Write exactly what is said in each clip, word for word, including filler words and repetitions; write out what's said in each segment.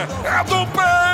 é do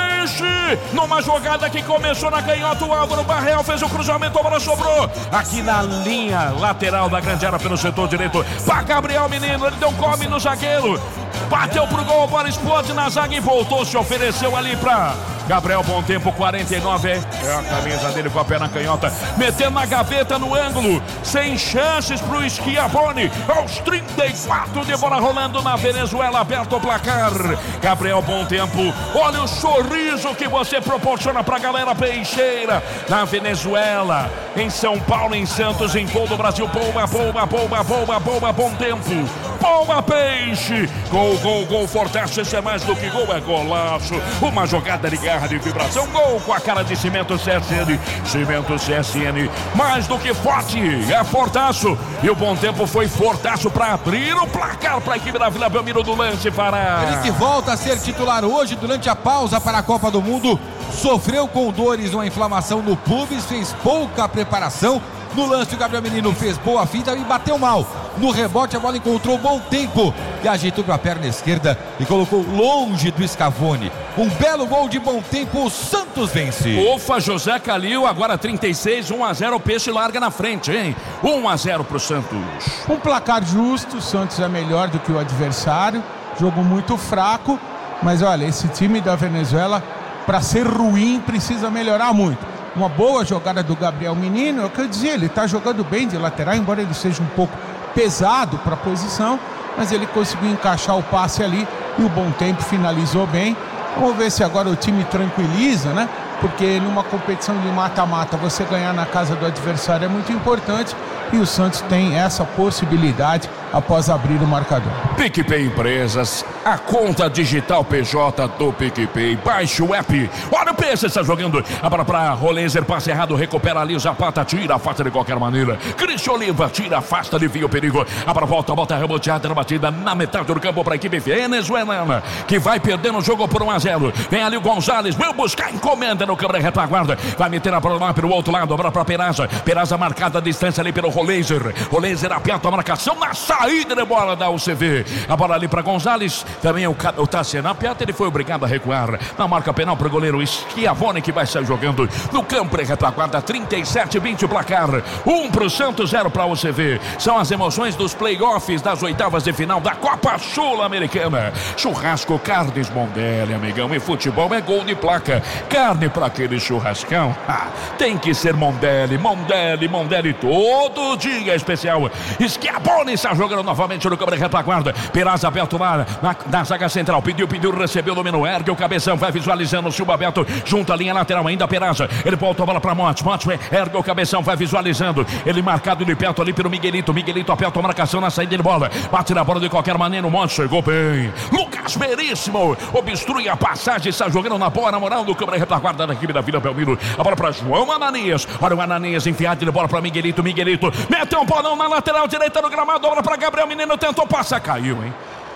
Peixe. Numa jogada que começou na canhota, o Álvaro Barreal fez o cruzamento, a bola sobrou aqui na linha lateral da grande área pelo setor direito para Gabriel Menino. Ele deu um come no zagueiro, bateu pro gol, a bola explode na zaga e voltou, se ofereceu ali para Gabriel. Bom tempo, quarenta e nove, é a camisa dele com a pé na canhota, metendo na gaveta no ângulo, sem chances pro Schiavone, aos trinta e quatro de bola rolando na Venezuela, aberto o placar. Gabriel, bom tempo, olha o sorriso que você proporciona pra galera peixeira, na Venezuela, em São Paulo, em Santos, em todo o Brasil. Pouba, pouba, pouba, pouba, pouba, bom tempo, pouba Peixe, gol, gol, gol, forte, isso é mais do que gol, é golaço, uma jogada de garra, de vibração, gol com a cara de Cimento C S N, Cimento C S N, mais do que forte, é fortaço, e o bom tempo foi fortaço para abrir o placar para a equipe da Vila Belmiro do lance. Para ele que volta a ser titular hoje durante a pausa para a Copa do Mundo, sofreu com dores, uma inflamação no pubis, fez pouca preparação. No lance o Gabriel Menino fez boa finta e bateu mal. No rebote a bola encontrou bom tempo e ajeitou com a perna esquerda e colocou longe do Schiavone. Um belo gol de bom tempo, o Santos vence. Ufa, José Calil, agora trinta e seis, um a zero, o Peixe larga na frente, hein? um a zero pro Santos. Um placar justo, o Santos é melhor do que o adversário, jogo muito fraco, mas olha, esse time da Venezuela, para ser ruim, precisa melhorar muito. Uma boa jogada do Gabriel Menino, é o que eu dizia, ele está jogando bem de lateral, embora ele seja um pouco pesado para a posição, mas ele conseguiu encaixar o passe ali e o bom tempo finalizou bem. Vamos ver se agora o time tranquiliza, né? Porque numa competição de mata-mata você ganhar na casa do adversário é muito importante e o Santos tem essa possibilidade após abrir o marcador. PicPay Empresas, a conta digital P J do PicPay. Baixe o app. Olha o Peixe, está jogando a bola para Rolenzer, passe errado, recupera ali, Zapata, tira, afasta de qualquer maneira. Cristian Oliva, tira, afasta, alivia o perigo. A bola volta, volta reboteada na batida na metade do campo para a equipe venezuelana, que vai perdendo o jogo por um a zero. Vem ali o Gonzalez, vai buscar encomenda no câmera retaguarda, vai meter a bola lá pelo outro lado, a bola para Peraza. Peraza marcada a distância ali pelo Rolenzer. Rolenzer aperta a marcação na saída de bola da U C V. A bola ali para Gonzalez, também o, o Tassiano aperta, ele foi obrigado a recuar. Na marca penal para o goleiro Schiavone, que vai sair jogando no campo de retaguarda. Trinta e sete a vinte o placar, um para o Santos, zero para a U C V. São as emoções dos playoffs das oitavas de final da Copa Sul-Americana. Churrasco Carnes Mondelli, amigão, e futebol é gol de placa. Carne para aquele churrascão, ah, tem que ser Mondelli, Mondelli, Mondelli, todo dia especial. Schiavone está jogando novamente no campo de retaguarda. Peraza aberto lá na, na zaga central, pediu, pediu, recebeu, dominou, ergue o cabeção, vai visualizando o Silva aberto, junto à linha lateral, ainda Peraza, ele volta a bola para Montes, Montes ergue o cabeção, vai visualizando, ele marcado de perto ali pelo Miguelito, Miguelito aperta a marcação na saída de bola, bate na bola de qualquer maneira, o Montes chegou bem, Lucas Veríssimo obstrui a passagem, está jogando na boa, na moral do campo de retaguarda da equipe da Vila Belmiro. A bola para João Ananias, olha o Ananias enfiado de bola para Miguelito, Miguelito meteu um bolão na lateral direita do gramado, a bola para Gabriel Menino, tentou passar, caiu, hein?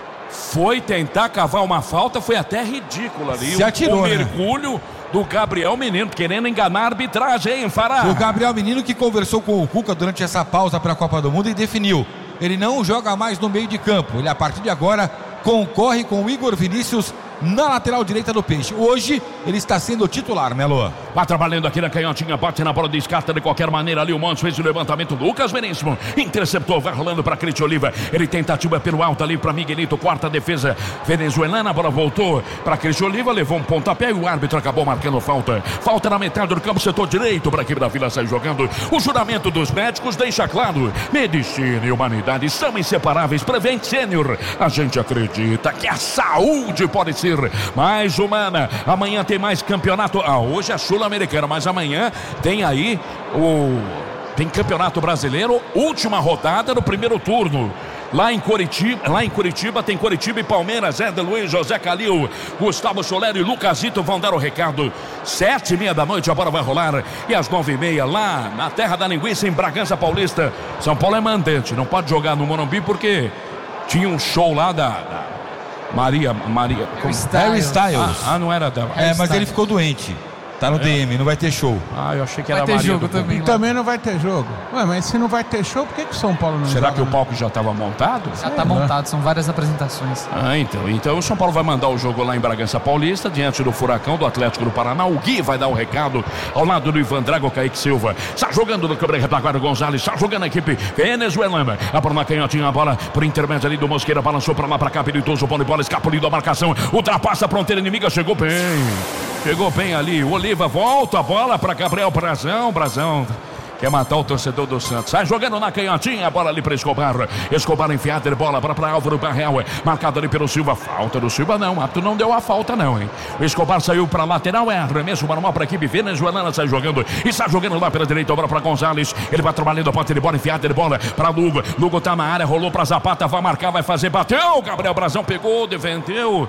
Foi tentar cavar uma falta, foi até ridículo ali. Se atirou, o né? mergulho do Gabriel Menino, querendo enganar a arbitragem, hein, Fará? O Gabriel Menino que conversou com o Cuca durante essa pausa para a Copa do Mundo e definiu. Ele não joga mais no meio de campo. Ele, a partir de agora, concorre com o Igor Vinícius na lateral direita do Peixe. Hoje ele está sendo titular, Melo. Vai trabalhando aqui na canhotinha, bate na bola, descarta de qualquer maneira ali o Montes, fez o levantamento, Lucas Veríssimo interceptou, vai rolando para Cristian Oliva, ele tentativa pelo alto ali para Miguelito, quarta defesa venezuelana, a bola voltou para Cristian Oliva, levou um pontapé e o árbitro acabou marcando falta. Falta na metade do campo, setor direito para a equipe da Vila sair jogando. O juramento dos médicos deixa claro, medicina e humanidade são inseparáveis. Prevent Sênior, a gente acredita que a saúde pode ser mais humana. Amanhã tem mais campeonato. Ah, hoje é Sul-Americana, mas amanhã tem aí o tem Campeonato Brasileiro, última rodada do primeiro turno. Lá em Curitiba, lá em Curitiba tem Curitiba e Palmeiras. Zé de Luiz, José Calil, Gustavo Soler e Lucasito vão dar o recado. Sete e meia da noite a bola vai rolar e às nove e meia lá na terra da linguiça em Bragança Paulista. São Paulo é mandante, não pode jogar no Morumbi porque tinha um show lá da, da Maria, Maria, Harry Styles. Ah, ah, não era da. É, mas ele ficou doente. Tá no D M, não vai ter show. Ah, eu achei que vai era ter Maria jogo do também. E Lá. também não vai ter jogo. Ué, mas se não vai ter show, por que, que o São Paulo não Será joga, que o né? palco já estava montado? Já tá montado, são várias apresentações. Ah, então. Então o São Paulo vai mandar o jogo lá em Bragança Paulista, diante do Furacão do Atlético do Paraná. O Gui vai dar o recado ao lado do Ivan Drago, Kaique Silva. Está jogando no câmera retaguarda Gonzalez. Está jogando a equipe venezuelana. A bola na canhotinha, a bola por intermédio ali do Mosqueira. Balançou para lá, para cá, perigoso. Bola e bola, escapulindo a marcação. Ultrapassa a fronteira inimiga, chegou bem. Chegou bem ali. O Oliva volta a bola para Gabriel Brazão. Brazão quer matar o torcedor do Santos. Sai jogando na canhotinha, a bola ali para Escobar. Escobar enfiada de bola para Álvaro Barreal. Marcado ali pelo Silva. Falta do Silva, não. Ato não deu a falta, não, hein? O Escobar saiu para lateral. É arremesso manual para a equipe venezuelana. Sai jogando. E está jogando lá pela direita. Bola para Gonzalez. Ele vai trabalhando a ponta de bola. Enfiada de bola para Lugo. Lugo tá na área. Rolou para Zapata. Vai marcar, vai fazer. Bateu. Gabriel Brazão pegou, defendeu.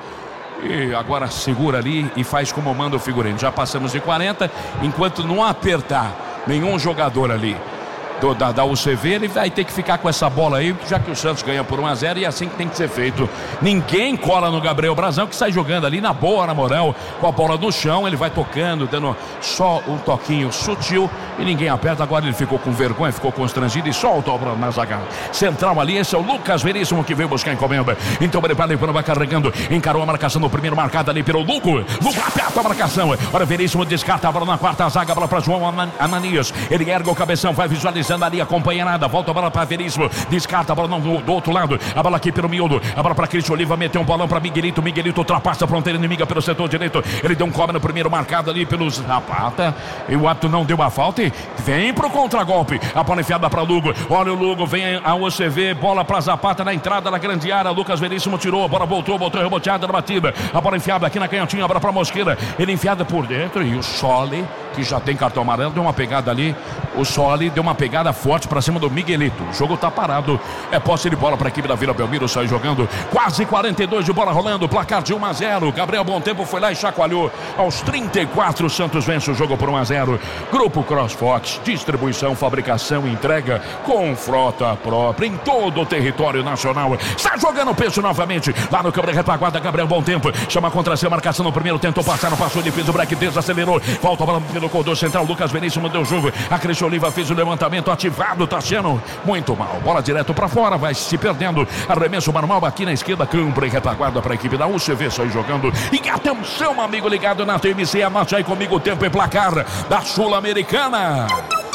E agora segura ali e faz como manda o figurino. Já passamos de quarenta. Enquanto não apertar nenhum jogador ali do, da, da U C V, ele vai ter que ficar com essa bola aí, já que o Santos ganha por um a zero, e é assim que tem que ser feito. Ninguém cola no Gabriel Brazão, que sai jogando ali na boa, na moral, com a bola no chão. Ele vai tocando, dando só um toquinho sutil e ninguém aperta. Agora ele ficou com vergonha, ficou constrangido e solta a bola na zaga central ali. Esse é o Lucas Veríssimo, que veio buscar a encomenda. Então ele vai levando, vai carregando, encarou a marcação no primeiro, marcado ali pelo Lugo. Lugo aperta a marcação. Olha, Veríssimo descarta a bola na quarta zaga, a bola para João Ananias. Ele ergue o cabeção, vai visualizando ali, acompanha nada, volta a bola para Veríssimo, descarta a bola não, do, do outro lado, a bola aqui pelo miúdo, a bola para Cristian Oliva, meteu um bolão para Miguelito, Miguelito ultrapassa a fronteira inimiga pelo setor direito, ele deu um cobre no primeiro, marcado ali pelos Zapata, e o ato não deu a falta, e vem pro contragolpe, a bola enfiada para Lugo, olha o Lugo, vem a U C V, bola para Zapata na entrada da grande área, Lucas Veríssimo tirou, a bola voltou, voltou reboteada na batida, a bola enfiada aqui na canhotinha, a bola para Mosqueira, ele enfiada por dentro, e o Soli, que já tem cartão amarelo, deu uma pegada ali, o Soli deu uma pegada forte para cima do Miguelito. O jogo tá parado. É posse de bola para a equipe da Vila Belmiro. Sai jogando. Quase quarenta e dois de bola rolando. Placar de um a zero. Gabriel Bom Tempo foi lá e chacoalhou. Aos trinta e quatro, o Santos vence o jogo por um a zero. Grupo CrossFox. Distribuição, fabricação e entrega com frota própria em todo o território nacional. Está jogando o peso novamente. Lá no câmera retaguarda, Gabriel Bom Tempo. Chama contra si a marcação no primeiro. Tentou passar, não passou. Ele fez o break, desacelerou. Volta a bola pelo corredor central. Lucas Veríssimo deu jogo. A Cristian Oliva fez o levantamento ativado. Tá sendo muito mal. Bola direto para fora, vai se perdendo. Arremesso manual aqui na esquerda. Câmara e retaguarda para a equipe da U C V. Sai jogando. E atenção, amigo ligado na T M C. Anote aí comigo o tempo e placar da Sul-Americana.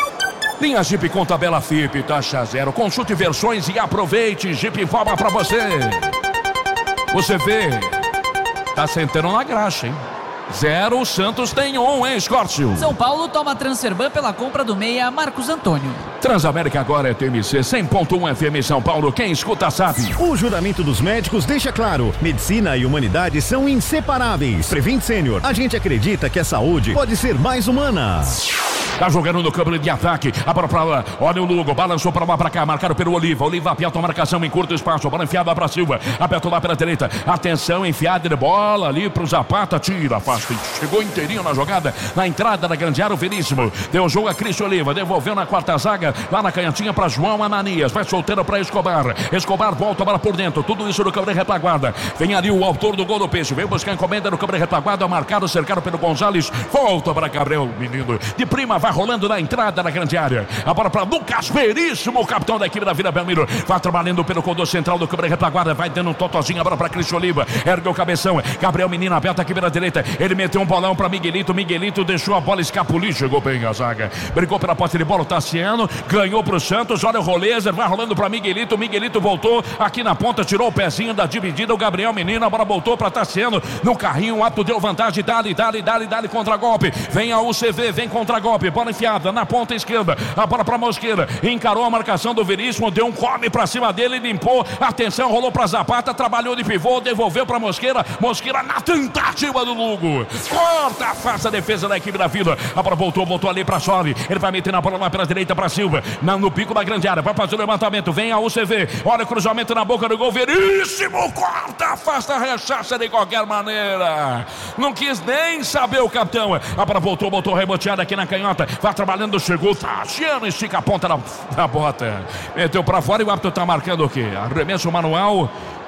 Linha Jeep com tabela F I P, taxa zero. Consulte versões e aproveite. Jeep informa para você. Você vê, tá sentando na graxa, hein? Zero, o Santos tem um, hein, Escórcio? São Paulo toma Transferban pela compra do meia Marcos Antônio. Transamérica agora é T M C cem ponto um F M São Paulo. Quem escuta sabe. O juramento dos médicos deixa claro: medicina e humanidade são inseparáveis. Prevent Sênior, a gente acredita que a saúde pode ser mais humana. Tá jogando no campo de ataque. A bola pra lá. Olha o Lugo. Balançou pra lá, pra cá. Marcado pelo Oliva. Oliva aperta a marcação em curto espaço. A bola enfiada pra Silva. Aperta lá pela direita. Atenção, enfiada de bola ali pro Zapata. Tira, afasta. Chegou inteirinho na jogada. Na entrada da grande área, o Veríssimo. Deu jogo a Cristian Oliva. Devolveu na quarta zaga. Lá na canhotinha pra João Ananias. Vai solteiro pra Escobar. Escobar volta a bola por dentro. Tudo isso no campo de retaguarda. Vem ali o autor do gol do Peixe. Veio buscar encomenda no campo de retaguarda. Marcado, cercado pelo Gonzalez. Volta para Gabriel, menino. De prima, vai rolando na entrada da grande área. A bola para Lucas Veríssimo, o capitão da equipe da Vila Belmiro. Vai trabalhando pelo corredor central do câmera retaguarda. Vai dando um totozinho. A bola para Cristian Oliva. Ergue o cabeção. Gabriel, menino, aberta aqui pela direita. Ele meteu um bolão para Miguelito. Miguelito deixou a bola escapulir. Chegou bem a zaga. Brigou pela posse de bola. O Tassiano ganhou pro Santos. Olha o Rolezer. Vai rolando para Miguelito. Miguelito voltou aqui na ponta. Tirou o pezinho da dividida. O Gabriel, menino. A bola voltou para Tassiano. No carrinho. O ato deu vantagem. Dali, dali, dali, dali. Contra-golpe. Vem a U C V. Vem contra-golpe. Bola enfiada na ponta esquerda, a bola para Mosqueira, encarou a marcação do Veríssimo, deu um come para cima dele, limpou, atenção, rolou para Zapata, trabalhou de pivô, devolveu para Mosqueira, Mosqueira na tentativa do Lugo, corta, afasta a defesa da equipe da Vila, a bola voltou, voltou ali para Soli, ele vai meter na bola lá pela direita para Silva, na, no pico da grande área, vai fazer o levantamento, vem a U C V, olha o cruzamento na boca do gol, Veríssimo, corta, afasta, rechaça de qualquer maneira, não quis nem saber o capitão, a bola voltou, voltou reboteada aqui na canhota, vai trabalhando, chegou, Tassiano, estica a ponta da, da bota, meteu pra fora e o árbitro tá marcando o quê? Arremesso manual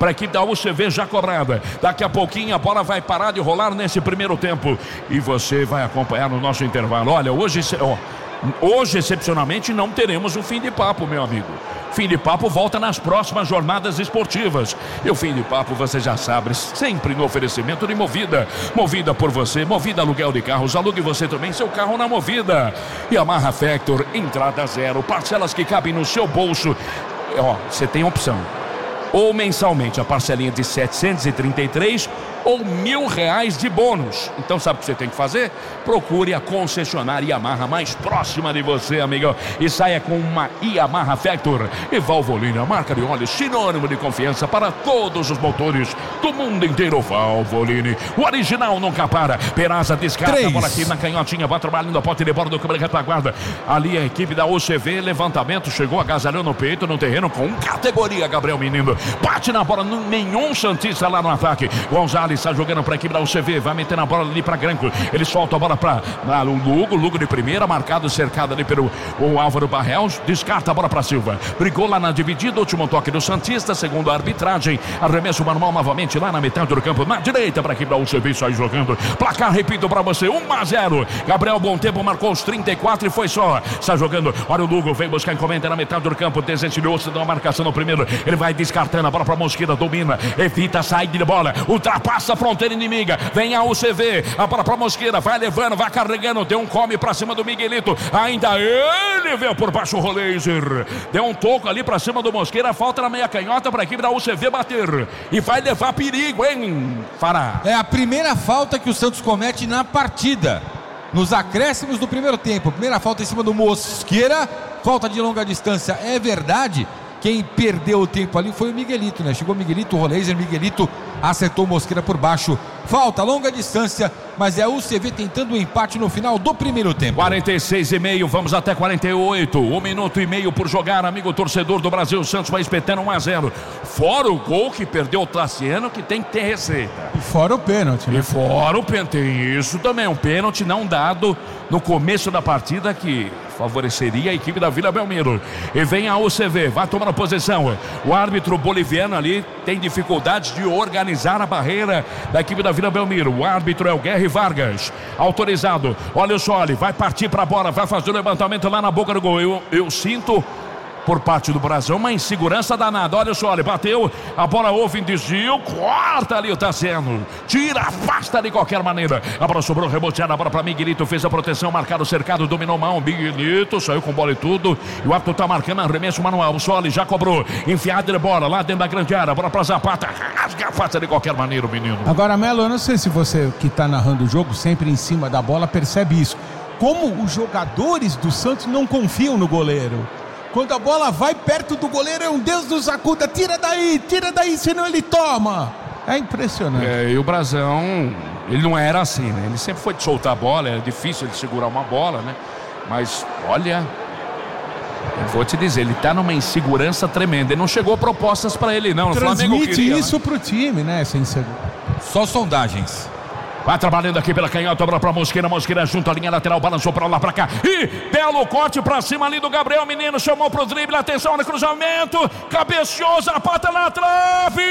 para a equipe da U C V já cobrada. Daqui a pouquinho a bola vai parar de rolar nesse primeiro tempo e você vai acompanhar no nosso intervalo. Olha, hoje, ó, hoje excepcionalmente não teremos um fim de papo, meu amigo. Fim de papo volta nas próximas jornadas esportivas. E o fim de papo, você já sabe, sempre no oferecimento de Movida. Movida por você, Movida aluguel de carros. Alugue você também seu carro na Movida. E Yamaha Factor, entrada zero, parcelas que cabem no seu bolso. Ó, você tem opção. Ou mensalmente a parcelinha de setecentos e trinta e três ou mil reais de bônus. Então sabe o que você tem que fazer? Procure a concessionária Yamaha mais próxima de você, amigo, e saia com uma Yamaha Factor. E Valvoline, a marca de óleo sinônimo de confiança para todos os motores do mundo inteiro. Valvoline, o original nunca para. Peraza descarta Três. a bola aqui na canhotinha, vai trabalhando a pote de bola do câmera retaguarda. Ali a equipe da U C V, levantamento, chegou, agasalhou no peito, no terreno, com categoria, Gabriel Menino. Bate na bola, nenhum santista lá no ataque. Gonzalez está jogando para a equipe da U C V, vai meter na bola ali para Granco. Ele solta a bola para o Lugo, Lugo de primeira, marcado, cercado ali pelo o Álvaro Barrelos, descarta a bola para Silva. Brigou lá na dividida, último toque do santista, segundo a arbitragem. Arremesso manual novamente lá na metade do campo, na direita para a equipe da U C V, sai jogando. Placar, repito para você, um a zero. Gabriel Bom Tempo marcou os trinta e quatro e foi só. Está jogando, olha o Lugo, veio buscar encomenda na metade do campo, desencilhou-se da marcação no primeiro. Ele vai descartando a bola para Mosqueira, domina, evita a saída de bola, ultrapassa a fronteira inimiga, vem a U C V, a bola para Mosqueira, vai levando, vai carregando, deu um come para cima do Miguelito, ainda ele veio por baixo o Roleiser, deu um toco ali para cima do Mosqueira, falta na meia canhota para a equipe da U C V bater, e vai levar perigo, hein, Fará? É a primeira falta que o Santos comete na partida, nos acréscimos do primeiro tempo. Primeira falta em cima do Mosqueira, falta de longa distância, é verdade. Quem perdeu o tempo ali foi o Miguelito, né? Chegou o Miguelito, o Roleiser, Miguelito acertou o Mosqueira por baixo. Falta, longa distância, mas é a U C V tentando o empate no final do primeiro tempo. quarenta e seis e meio, vamos até quarenta e oito. Um minuto e meio por jogar, amigo torcedor do Brasil. O Santos vai espetando um a zero. Fora o gol que perdeu o Tassiano, que tem que ter receita. E fora o pênalti, né? E fora o pênalti, tem isso também, um pênalti não dado no começo da partida que favoreceria a equipe da Vila Belmiro. E vem a U C V, vai tomando posição. O árbitro boliviano ali tem dificuldades de organizar a barreira da equipe da Vila Belmiro. O árbitro é o Guerri Vargas, autorizado. Olha só, ele vai partir para a bola, vai fazer o levantamento lá na boca do gol. Eu, eu sinto por parte do Brasil uma insegurança danada. Olha só, ele bateu, a bola houve em desvio, corta ali o Tassiano, tira, afasta de qualquer maneira. A bola sobrou, reboteada, a bola para Miguelito, fez a proteção, marcado, cercado, dominou mal, Miguelito saiu com bola e tudo, e o árbitro tá marcando arremesso manual. O Soli já cobrou, enfiada de bola lá dentro da grande área, a bola para Zapata, rasga, afasta de qualquer maneira o menino. Agora, Melo, eu não sei se você que tá narrando o jogo sempre em cima da bola percebe isso, como os jogadores do Santos não confiam no goleiro. Quando a bola vai perto do goleiro, é um Deus nos acuda, tira daí, tira daí, senão ele toma. É impressionante. É, e o Brasão, ele não era assim, né? Ele sempre foi de soltar a bola, era difícil ele segurar uma bola, né? Mas, olha, eu vou te dizer, ele tá numa insegurança tremenda. Ele não chegou propostas pra ele, não. O Transmite Flamengo queria, isso, né, pro time, né, essa insegurança. Só sondagens. Vai trabalhando aqui pela canhota, bola pra Mosqueira, Mosqueira junto à linha lateral, balançou pra lá, pra cá, e belo corte pra cima ali do Gabriel Menino, chamou pro drible, atenção no cruzamento, cabeceou, Zapata na trave!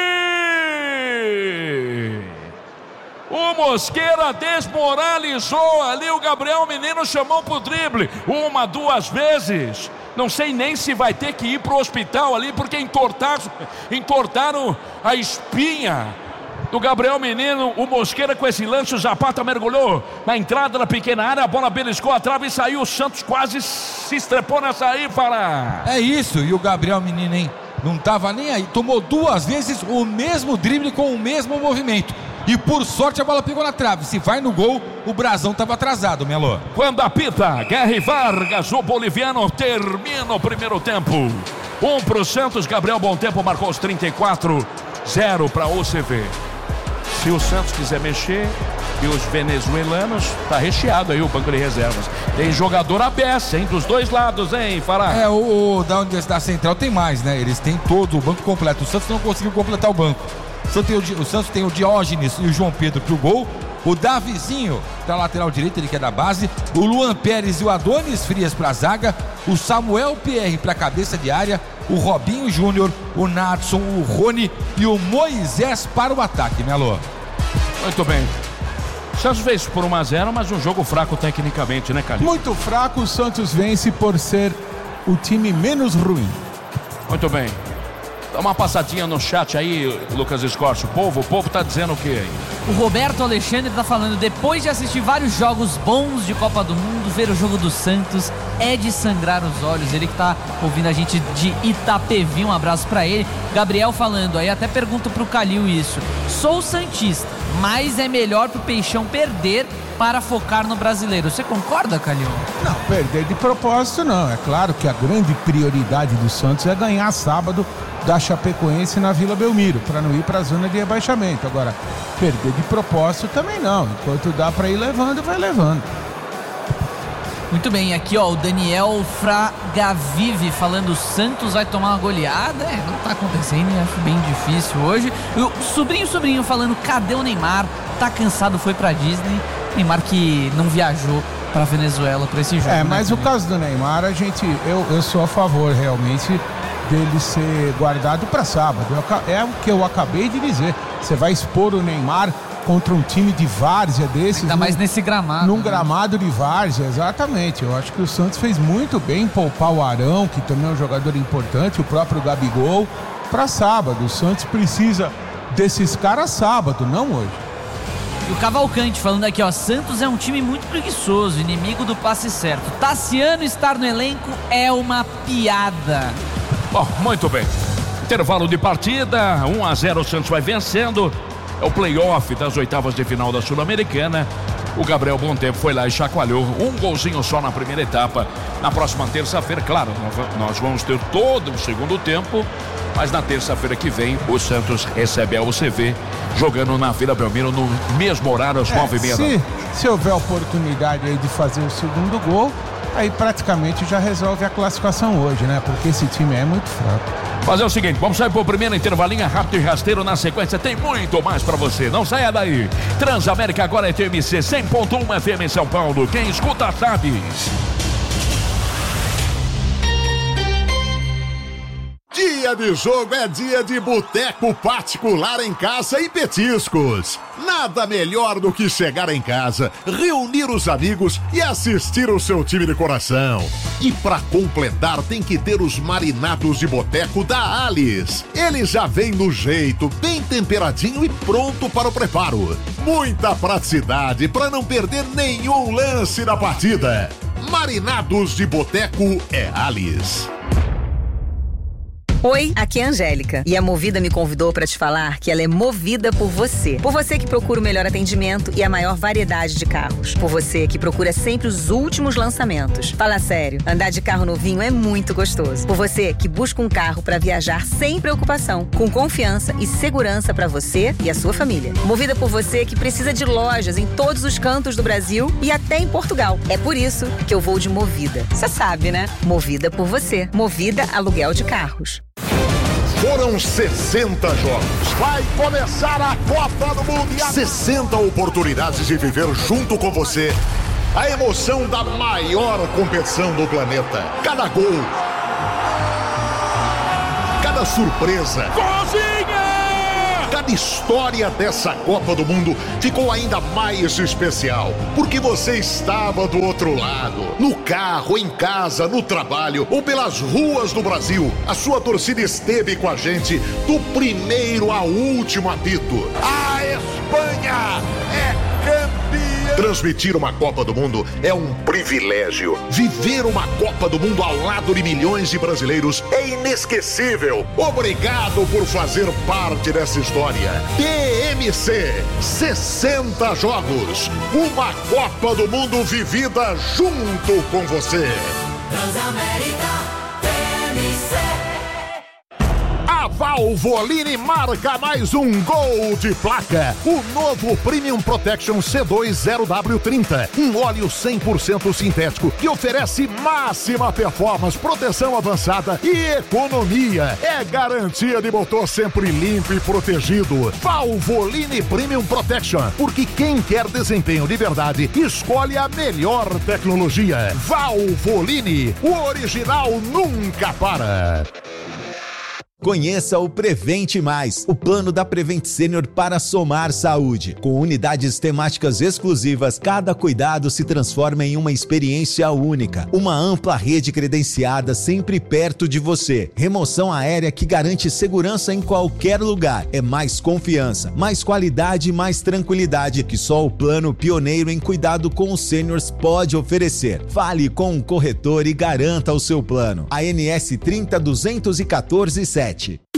O Mosqueira desmoralizou ali, o Gabriel Menino chamou pro drible, uma, duas vezes, não sei nem se vai ter que ir pro hospital ali, porque entortaram, entortaram a espinha do Gabriel Menino. O Mosqueira com esse lance, o Zapata mergulhou na entrada da pequena área, a bola beliscou a trave e saiu, o Santos quase se estrepou nessa aí, Fará. É isso, e o Gabriel Menino, hein, não tava nem aí, tomou duas vezes o mesmo drible com o mesmo movimento, e por sorte a bola pegou na trave. Se vai no gol, o Brasão tava atrasado, Melo. Quando apita, Guerri Vargas, o boliviano, termina o primeiro tempo. Um pro Santos, Gabriel Bom Tempo marcou os trinta e quatro, zero para U C V. Se o Santos quiser mexer, e os venezuelanos, tá recheado aí o banco de reservas. Tem jogador A B S, hein, dos dois lados, hein, Fará? É, o, o da Universidade Central tem mais, né? Eles têm todo o banco completo. O Santos não conseguiu completar o banco. O Santos tem o, o, Santos tem o Diógenes e o João Pedro pro gol. O Davizinho pra lateral direita, ele que é da base. O Luan Pérez e o Adonis Frias pra zaga. O Samuel Pierre pra cabeça de área. o Robinho Júnior, o Nadson, o Rony e o Moisés para o ataque, Melo. Muito bem. O Santos fez por um a zero, mas um jogo fraco tecnicamente, né, Calil? Muito fraco, o Santos vence por ser o time menos ruim. Muito bem. Dá uma passadinha no chat aí, Lucas Escorcio. O povo, o povo tá dizendo o quê aí? O Roberto Alexandre tá falando: depois de assistir vários jogos bons de Copa do Mundo, ver o jogo do Santos é de sangrar os olhos. Ele que tá ouvindo a gente de Itapevi, um abraço pra ele. Gabriel falando aí, até pergunto pro Calil isso: sou santista, mas é melhor pro Peixão perder para focar no brasileiro. Você concorda, Calil? Não, perder de propósito não. É claro que a grande prioridade do Santos é ganhar sábado da Chapecoense na Vila Belmiro, para não ir para a zona de rebaixamento. Agora, perder de propósito também não. Enquanto dá para ir levando, vai levando. Muito bem, aqui ó, o Daniel Fragavive falando: o Santos vai tomar uma goleada. É, não tá acontecendo, acho bem difícil hoje. O sobrinho sobrinho falando: cadê o Neymar? Tá cansado, foi pra Disney. Neymar que não viajou pra Venezuela pra esse jogo. É, mas né, o caso do Neymar, a gente, eu, eu sou a favor realmente dele ser guardado para sábado. É o que eu acabei de dizer. Você vai expor o Neymar contra um time de várzea desses. Ainda num, mais nesse gramado. Num né? gramado de várzea, exatamente. Eu acho que o Santos fez muito bem em poupar o Arão, que também é um jogador importante, o próprio Gabigol, para sábado. O Santos precisa desses caras sábado, não hoje. E o Cavalcante falando aqui, ó: Santos é um time muito preguiçoso, inimigo do passe certo. Tassiano estar no elenco é uma piada. Bom, muito bem. Intervalo de partida, um a zero, o Santos vai vencendo. É o playoff das oitavas de final da Sul-Americana. O Gabriel Bontempo foi lá e chacoalhou um golzinho só na primeira etapa. Na próxima terça-feira, claro, nós vamos ter todo o segundo tempo, mas na terça-feira que vem o Santos recebe a U C V jogando na Vila Belmiro no mesmo horário, às é, nove e meia. Se, se houver oportunidade aí de fazer o segundo gol, aí praticamente já resolve a classificação hoje, né? Porque esse time é muito fraco. Fazer o seguinte, vamos sair por primeiro intervalinho rápido e rasteiro. Na sequência tem muito mais pra você, não saia daí. Transamérica agora é T M C cem ponto um F M em São Paulo, quem escuta sabe. Dia de jogo é dia de boteco particular em casa e petiscos. Nada melhor do que chegar em casa, reunir os amigos e assistir o seu time de coração. E pra completar tem que ter os marinados de boteco da Alice. Ele já vem no jeito, bem temperadinho e pronto para o preparo. Muita praticidade para não perder nenhum lance da partida. Marinados de boteco é Alice. Oi, aqui é a Angélica e a Movida me convidou para te falar que ela é movida por você. Por você que procura o melhor atendimento e a maior variedade de carros. Por você que procura sempre os últimos lançamentos. Fala sério, andar de carro novinho é muito gostoso. Por você que busca um carro para viajar sem preocupação, com confiança e segurança para você e a sua família. Movida por você que precisa de lojas em todos os cantos do Brasil e até em Portugal. É por isso que eu vou de Movida. Você sabe, né? Movida por você. Movida Aluguel de Carros. Foram sessenta jogos. Vai começar a Copa do Mundo. sessenta oportunidades de viver junto com você a emoção da maior competição do planeta. Cada gol, cada surpresa, Cozinha! Cada história dessa Copa do Mundo ficou ainda mais especial, porque você estava do outro lado, no carro, em casa, no trabalho ou pelas ruas do Brasil. A sua torcida esteve com a gente do primeiro ao último apito. A Espanha é campeã! Transmitir uma Copa do Mundo é um privilégio. Viver uma Copa do Mundo ao lado de milhões de brasileiros é inesquecível. Obrigado por fazer parte dessa história. T M C, sessenta jogos. Uma Copa do Mundo vivida junto com você. Transamérica, T M C. A Valvoline marca mais um gol de placa. O novo Premium Protection C dois zero W trinta. Um óleo cem por cento sintético que oferece máxima performance, proteção avançada e economia. É garantia de motor sempre limpo e protegido. Valvoline Premium Protection. Porque quem quer desempenho de verdade, escolhe a melhor tecnologia. Valvoline. O original nunca para. Conheça o Prevente Mais, o plano da Prevent Senior para somar saúde. Com unidades temáticas exclusivas, cada cuidado se transforma em uma experiência única. Uma ampla rede credenciada sempre perto de você. Remoção aérea que garante segurança em qualquer lugar. É mais confiança, mais qualidade e mais tranquilidade que só o plano pioneiro em cuidado com os sêniors pode oferecer. Fale com um corretor e garanta o seu plano. A N S trinta duzentos e quatorze sete.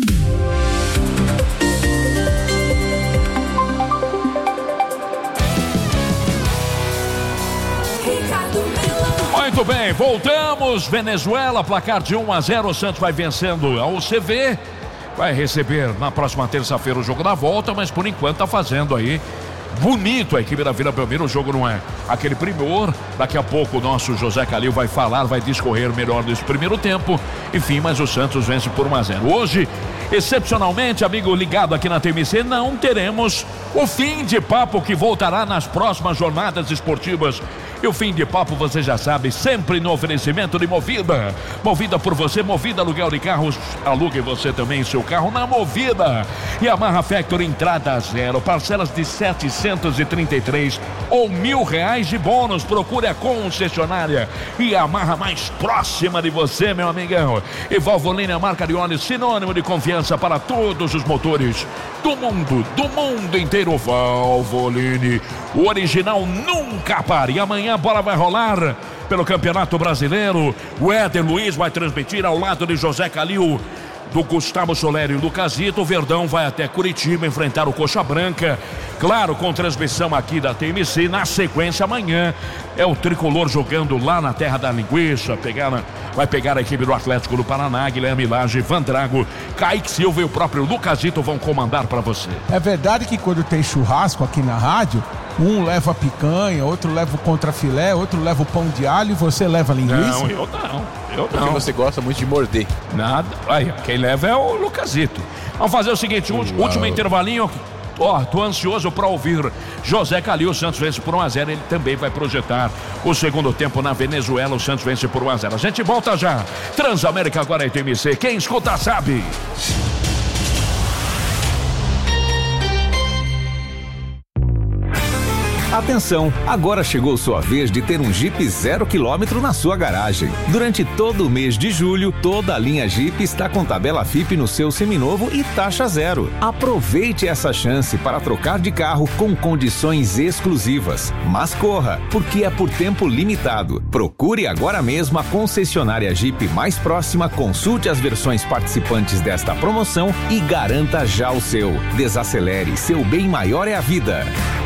Muito bem, voltamos. Venezuela, placar de um a zero. O Santos vai vencendo a U C V. Vai receber na próxima terça-feira o jogo da volta, mas por enquanto tá fazendo aí bonito a equipe da Vila Belmiro. O jogo não é aquele primor. Daqui a pouco o nosso José Calil vai falar, vai discorrer melhor desse primeiro tempo. Enfim, mas o Santos vence por um a zero. Hoje, excepcionalmente, amigo ligado aqui na T M C, não teremos o Fim de Papo, que voltará nas próximas jornadas esportivas. E o Fim de Papo, você já sabe, sempre no oferecimento de Movida. Movida por você, Movida aluguel de carros. Alugue você também seu carro na Movida. E Yamaha Factory, entrada zero, parcelas de setecentos e trinta e três ou mil reais de bônus. Procure a concessionária e Yamaha mais próxima de você, meu amigão. E Valvoline, a marca de óleo sinônimo de confiança para todos os motores do mundo, do mundo inteiro. Valvoline, o original nunca pare. E amanhã a bola vai rolar pelo Campeonato Brasileiro. O Éder Luiz vai transmitir ao lado de José Calil, do Gustavo Soleri e do Casito. O Verdão vai até Curitiba enfrentar o Coxa Branca, claro, com transmissão aqui da T M C. Na sequência, amanhã é o Tricolor jogando lá na terra da linguiça, pegar, vai pegar a equipe do Atlético do Paraná. Guilherme Lage, Vandrago, Kaique Silva e o próprio Lucasito vão comandar para você. É verdade que quando tem churrasco aqui na rádio, um leva a picanha, outro leva o contrafilé, outro leva o pão de alho e você leva a linguiça? Não, eu não. Eu Porque não. você gosta muito de morder. Nada. Aí, quem leva é o Lucasito. Vamos fazer o seguinte, último, último intervalinho. Ó, oh, tô ansioso para ouvir José Calil. O Santos vence por um a zero. Ele também vai projetar o segundo tempo na Venezuela. O Santos vence por um a zero. A gente volta já. Transamérica agora é T M C. Quem escuta sabe. Atenção, agora chegou sua vez de ter um Jeep zero quilômetro na sua garagem. Durante todo o mês de julho, toda a linha Jeep está com tabela F I P no seu seminovo e taxa zero. Aproveite essa chance para trocar de carro com condições exclusivas. Mas corra, porque é por tempo limitado. Procure agora mesmo a concessionária Jeep mais próxima, consulte as versões participantes desta promoção e garanta já o seu. Desacelere, seu bem maior é a vida.